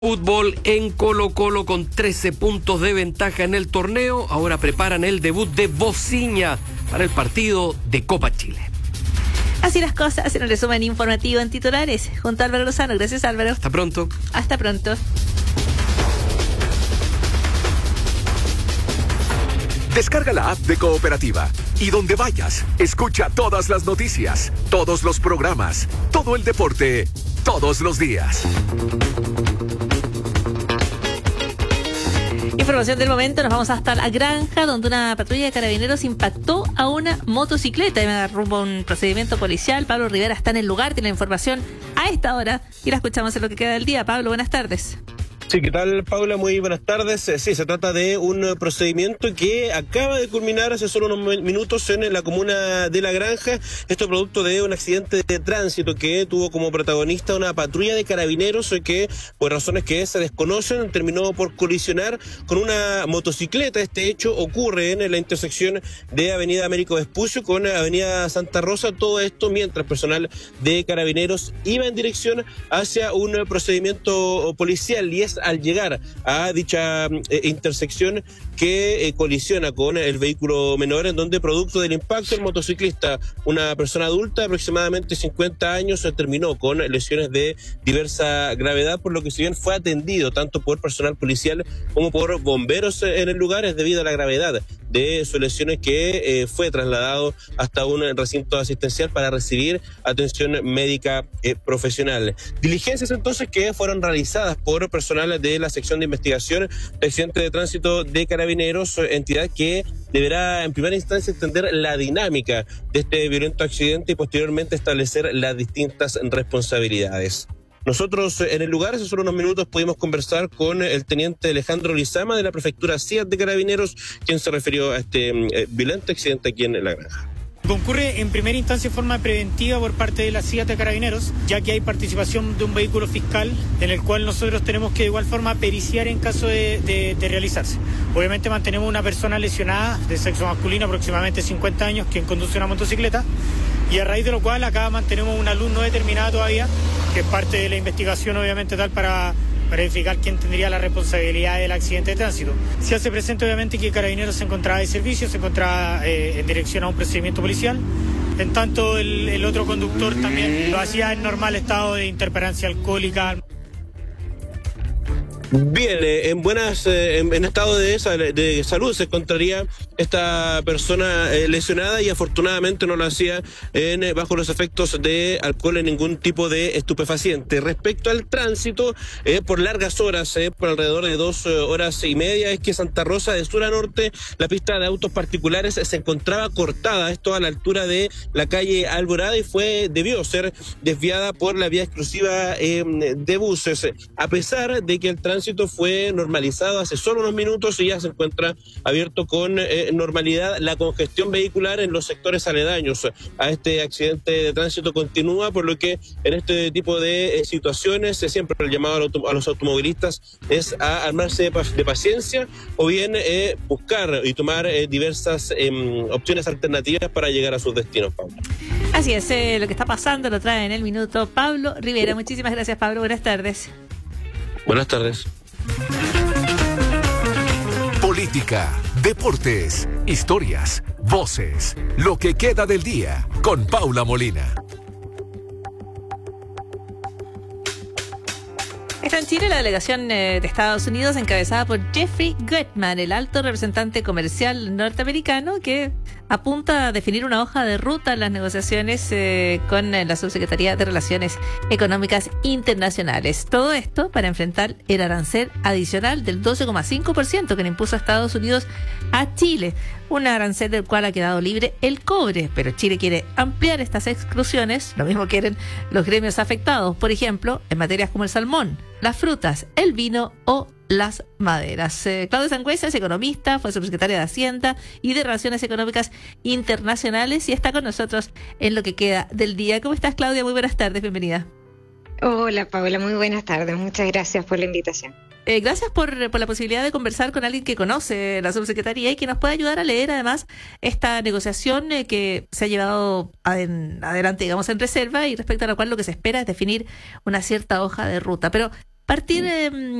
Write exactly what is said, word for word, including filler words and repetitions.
Fútbol en Colo-Colo con trece puntos de ventaja en el torneo. Ahora preparan el debut de Bociña para el partido de Copa Chile. Así las cosas en un resumen informativo en titulares. Junto a Álvaro Lozano. Gracias, Álvaro. Hasta pronto. Hasta pronto. Descarga la app de Cooperativa y donde vayas, escucha todas las noticias, todos los programas, todo el deporte, todos los días. Información del momento, nos vamos hasta la granja donde una patrulla de carabineros impactó a una motocicleta y me da rumbo a un procedimiento policial. Pablo Rivera está en el lugar, tiene la información a esta hora y la escuchamos en lo que queda del día. Pablo, buenas tardes. Sí, ¿qué tal, Paula? Muy buenas tardes. Sí, se trata de un procedimiento que acaba de culminar hace solo unos minutos en la comuna de La Granja. Esto producto de un accidente de tránsito que tuvo como protagonista una patrulla de carabineros que, por razones que se desconocen, terminó por colisionar con una motocicleta. Este hecho ocurre en la intersección de Avenida Américo Vespucio con Avenida Santa Rosa. Todo esto mientras personal de carabineros iba en dirección hacia un procedimiento policial, y es al llegar a dicha eh, intersección que eh, colisiona con el vehículo menor, en donde producto del impacto el motociclista, una persona adulta de aproximadamente cincuenta años, eh, terminó con lesiones de diversa gravedad, por lo que si bien fue atendido tanto por personal policial como por bomberos eh, en el lugar, es debido a la gravedad de sus lesiones que eh, fue trasladado hasta un recinto asistencial para recibir atención médica eh, profesional. Diligencias entonces que fueron realizadas por personal de la sección de investigación de accidentes de tránsito de Carabineros, entidad que deberá en primera instancia entender la dinámica de este violento accidente y posteriormente establecer las distintas responsabilidades. Nosotros en el lugar, hace solo unos minutos, pudimos conversar con el teniente Alejandro Lizama de la prefectura C I A T de Carabineros, quien se refirió a este eh, violento accidente aquí en La Granja. Concurre en primera instancia en forma preventiva por parte de la C I A T de Carabineros, ya que hay participación de un vehículo fiscal en el cual nosotros tenemos que de igual forma periciar en caso de, de, de realizarse. Obviamente mantenemos una persona lesionada de sexo masculino, aproximadamente cincuenta años, quien conduce una motocicleta, y a raíz de lo cual acá mantenemos una luz no determinada todavía, que es parte de la investigación obviamente tal para... para verificar quién tendría la responsabilidad del accidente de tránsito. Se hace presente obviamente que Carabineros se encontraba de servicio, se encontraba eh, en dirección a un procedimiento policial, en tanto el, el otro conductor también lo hacía en normal estado de interperancia alcohólica. Bien, eh, en buenas, eh, en, en estado de, esa, de salud se encontraría esta persona eh, lesionada, y afortunadamente no lo hacía en, eh, bajo los efectos de alcohol en ningún tipo de estupefaciente. Respecto al tránsito, eh, por largas horas, eh, por alrededor de dos eh, horas y media, es que Santa Rosa de sur a norte, la pista de autos particulares se encontraba cortada, esto a la altura de la calle Alborada, y fue debió ser desviada por la vía exclusiva eh, de buses. A pesar de que el tránsito fue normalizado hace solo unos minutos y ya se encuentra abierto con eh, normalidad, la congestión vehicular en los sectores aledaños a este accidente de tránsito continúa, por lo que en este tipo de eh, situaciones eh, siempre el llamado a, auto, a los automovilistas es a armarse de, de paciencia o bien eh, buscar y tomar eh, diversas eh, opciones alternativas para llegar a sus destinos, Pablo. Así es, eh, lo que está pasando lo trae en el minuto Pablo Rivera. Muchísimas gracias, Pablo. Buenas tardes. Buenas tardes. Política, deportes, historias, voces, lo que queda del día con Paula Molina. Está en Chile la delegación eh, de Estados Unidos encabezada por Jeffrey Gutman, el alto representante comercial norteamericano, que apunta a definir una hoja de ruta en las negociaciones eh, con eh, la Subsecretaría de Relaciones Económicas Internacionales. Todo esto para enfrentar el arancel adicional del doce coma cinco por ciento que le impuso a Estados Unidos a Chile, un arancel del cual ha quedado libre el cobre, pero Chile quiere ampliar estas exclusiones, lo mismo quieren los gremios afectados, por ejemplo, en materias como el salmón, las frutas, el vino o las maderas. Eh, Claudia Sangüesa es economista, fue subsecretaria de Hacienda y de Relaciones Económicas Internacionales y está con nosotros en lo que queda del día. ¿Cómo estás, Claudia? Muy buenas tardes, bienvenida. Hola, Paula, muy buenas tardes. Muchas gracias por la invitación. Eh, gracias por, por la posibilidad de conversar con alguien que conoce la subsecretaría y que nos pueda ayudar a leer además esta negociación eh, que se ha llevado aden- adelante, digamos, en reserva y respecto a la cual lo que se espera es definir una cierta hoja de ruta. Pero partir... Eh,